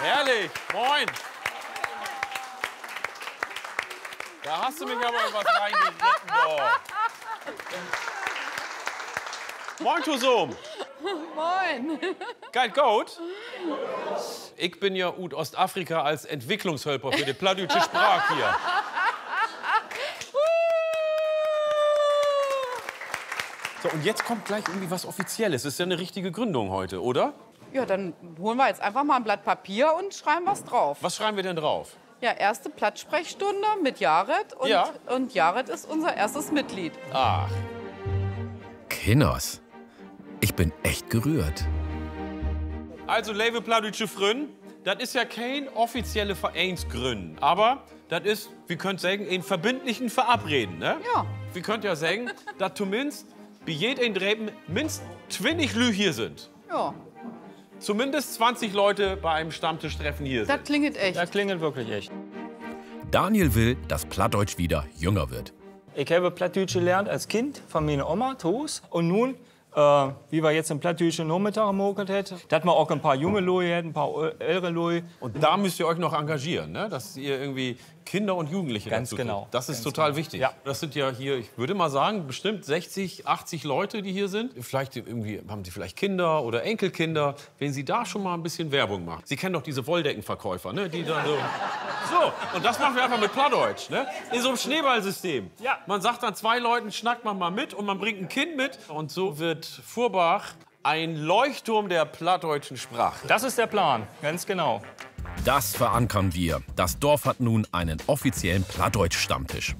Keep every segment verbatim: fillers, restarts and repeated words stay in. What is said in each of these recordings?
Herrlich. Moin. Da hast du mich aber in was reingeritten, doch. Moin, Tosum. Moin. Geil, gut. Ich bin ja ut Ostafrika als Entwicklungshilfe für die plattdeutsche Sprache hier. So, und jetzt kommt gleich irgendwie was Offizielles. Das ist ja eine richtige Gründung heute, oder? Ja, dann holen wir jetzt einfach mal ein Blatt Papier und schreiben was drauf. Was schreiben wir denn drauf? Ja, erste Plattsprechstunde mit Jared. Und, Ja. und Jared ist unser erstes Mitglied. Ach. Kinders, ich bin echt gerührt. Also, liebe plattdeutsche Frön, das ist ja kein offizielle Vereinsgründen. Aber das ist, wir können sagen, ein verbindlichen Verabreden, ne? Ja. Wir könnt ja sagen, dass zumindest bei jedem Dreben mindestens zwanzig Lü hier sind. Ja, Zumindest zwanzig Leute bei einem Stammtischtreffen hier das sind. klingelt echt. Das klingelt wirklich echt. Daniel will, dass Plattdeutsch wieder jünger wird. Ich habe Plattdeutsch gelernt als Kind von meiner Oma, Toos. Und nun, äh, wie wir jetzt im Plattdeutschen Nachmittag gemokelt hätten, dass wir auch ein paar junge Leute hätten, ein paar ältere Leute. Und da müsst ihr euch noch engagieren, ne? Dass ihr irgendwie Kinder und Jugendliche Ganz dazu genau. kriegt. Das ist Ganz total genau. wichtig. Ja. Das sind ja hier, ich würde mal sagen, bestimmt sechzig, achtzig Leute, die hier sind. Vielleicht irgendwie, haben sie vielleicht Kinder oder Enkelkinder. Wenn sie da schon mal ein bisschen Werbung machen. Sie kennen doch diese Wolldeckenverkäufer, ne? Die dann so... So, und das machen wir einfach mit Plattdeutsch, ne? In so einem Schneeballsystem. Ja. Man sagt dann zwei Leuten, schnackt man mal mit und man bringt ein Kind mit. Und so wird Furbach ein Leuchtturm der plattdeutschen Sprache. Das ist der Plan, ganz genau. Das verankern wir. Das Dorf hat nun einen offiziellen Plattdeutsch-Stammtisch.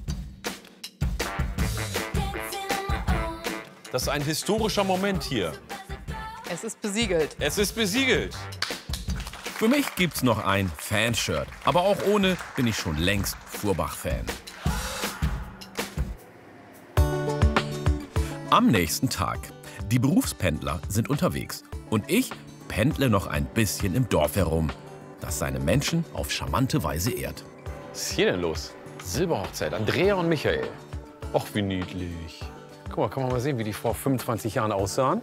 Das ist ein historischer Moment hier. Es ist besiegelt. Es ist besiegelt. Für mich gibt's noch ein Fanshirt. Aber auch ohne bin ich schon längst Furbach-Fan. Am nächsten Tag. Die Berufspendler sind unterwegs. Und ich pendle noch ein bisschen im Dorf herum, das seine Menschen auf charmante Weise ehrt. Was ist hier denn los? Silberhochzeit, Andrea und Michael. Och, wie niedlich. Guck mal, kann man mal sehen, wie die vor fünfundzwanzig Jahren aussahen?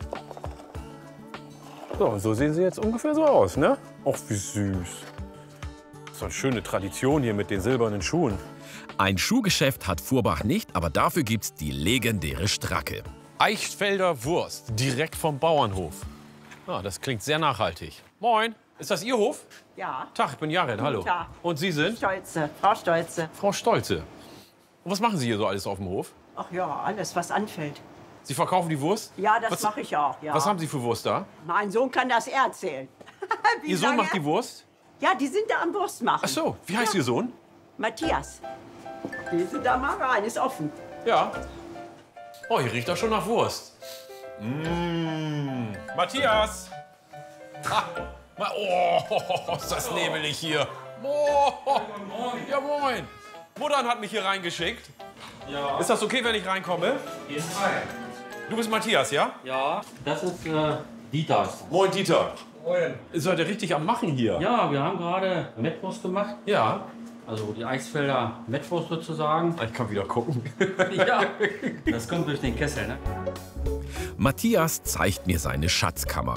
So, und so sehen sie jetzt ungefähr so aus, ne? Och, wie süß. So eine schöne Tradition hier mit den silbernen Schuhen. Ein Schuhgeschäft hat Furbach nicht, aber dafür gibt's die legendäre Stracke. Eichfelder Wurst, direkt vom Bauernhof. Ah, das klingt sehr nachhaltig. Moin, ist das Ihr Hof? Ja. Tag, ich bin Jared, hallo. Tag. Und Sie sind? Stolze, Frau Stolze. Frau Stolze. Und was machen Sie hier so alles auf dem Hof? Ach ja, alles, was anfällt. Sie verkaufen die Wurst? Ja, das Was- mache ich auch. Ja. Was haben Sie für Wurst da? Mein Sohn kann das erzählen. Wie Ihr Sohn lange? macht die Wurst? Ja, die sind da am Wurst machen. Ach so, wie heißt Ihr Sohn? Matthias. Gehen Sie da mal rein, ist offen. Ja. Oh, hier riecht das schon nach Wurst. Mmh. Matthias! Ah, ma- oh, ist das nebelig hier. Oh, ja, moin. Muttern hat mich hier reingeschickt. Ja, Ist das okay, wenn ich reinkomme? jeden Fall. Du bist Matthias, ja? Ja, das ist äh, Dieter. Moin, Dieter. Moin. Seid ihr richtig am Machen hier? Ja, wir haben gerade Mettwurst gemacht. Ja. Also die Eichsfelder Mettwurst sozusagen. Ich kann wieder gucken. Ja, das kommt durch den Kessel, ne? Matthias zeigt mir seine Schatzkammer.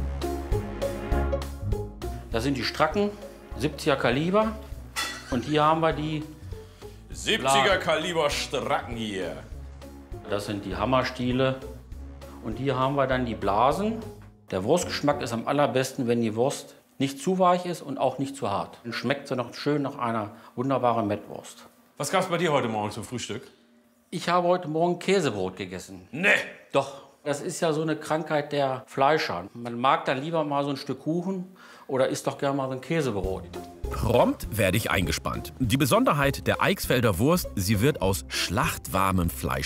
Das sind die Stracken, siebziger Kaliber. Und hier haben wir die, siebziger Kaliber Stracken hier. das sind die Hammerstiele. Und hier haben wir dann die Blasen. Der Wurstgeschmack ist am allerbesten, wenn die Wurst nicht zu weich ist und auch nicht zu hart. Dann schmeckt sie noch schön nach einer wunderbaren Mettwurst. Was gab's bei dir heute Morgen zum Frühstück? Ich habe heute Morgen Käsebrot gegessen. Nee. Doch, das ist ja so eine Krankheit der Fleischer. Man mag dann lieber mal so ein Stück Kuchen oder isst doch gerne mal so ein Käsebrot. Prompt werde ich eingespannt. Die Besonderheit der Eichsfelder Wurst, sie wird aus schlachtwarmem Fleisch